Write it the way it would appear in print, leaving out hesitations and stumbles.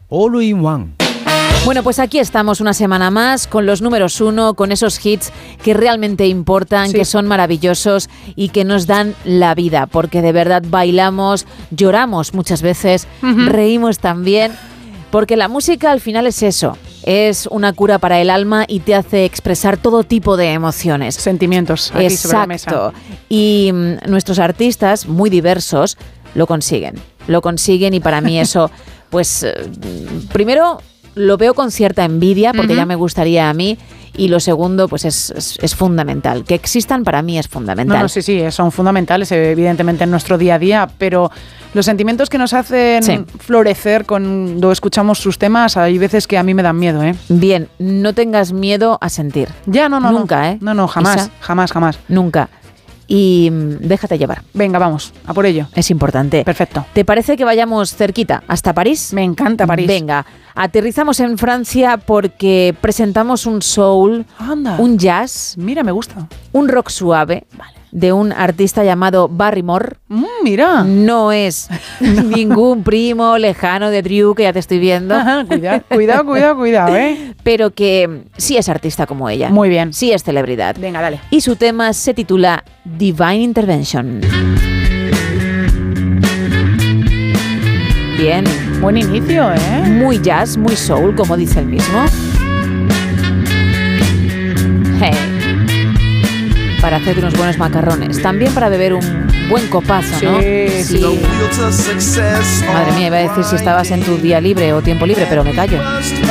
All in One. Bueno, pues aquí estamos una semana más con los números 1, con esos hits que realmente importan, que son maravillosos y que nos dan la vida, porque de verdad bailamos, lloramos muchas veces, reímos también, porque la música al final es eso, es una cura para el alma y te hace expresar todo tipo de emociones. Sentimientos aquí sobre la mesa. Exacto. Y nuestros artistas, muy diversos, lo consiguen y para mí eso, pues primero lo veo con cierta envidia porque ya me gustaría a mí, y lo segundo pues es fundamental. Que existan para mí es fundamental. No, sí, son fundamentales evidentemente en nuestro día a día, pero los sentimientos que nos hacen florecer cuando escuchamos sus temas, hay veces que a mí me dan miedo, ¿eh? Bien, no tengas miedo a sentir. Ya, no. Nunca, ¿eh? No, jamás, Isa, jamás. Nunca. Y déjate llevar. Venga, vamos, a por ello. Es importante. Perfecto. ¿Te parece que vayamos cerquita, hasta París? Me encanta París. Venga, aterrizamos en Francia porque presentamos un soul, un jazz, mira, me gusta, un rock suave, de un artista llamado Barrymore. Mira. No es ningún primo lejano de Drew, que ya te estoy viendo. Ajá, cuidado, ¿eh? Pero que sí es artista como ella. Muy bien. Sí es celebridad. Venga, dale. Y su tema se titula Divine Intervention. Bien. Buen inicio, ¿eh? Muy jazz, muy soul, como dice el mismo. Hey. Para hacer unos buenos macarrones. También para beber un buen copazo, ¿no? Sí. Madre mía, iba a decir si estabas en tu día libre o tiempo libre, pero me callo.